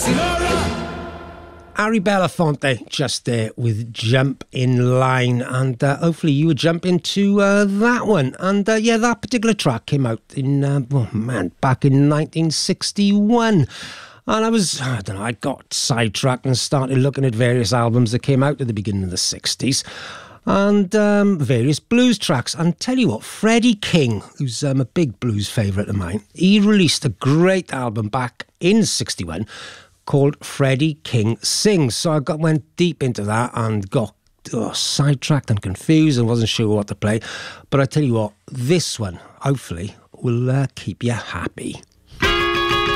Harry Belafonte just there with Jump in Line, and hopefully you would jump into that one. And yeah, that particular track came out in back in 1961. And I don't know, I got sidetracked and started looking at various albums that came out at the beginning of the 60s. And various blues tracks. And tell you what, Freddie King, who's a big blues favourite of mine, he released a great album back in 61 called Freddie King Sings. So I went deep into that and got sidetracked and confused and wasn't sure what to play. But I tell you what, this one, hopefully, will keep you happy.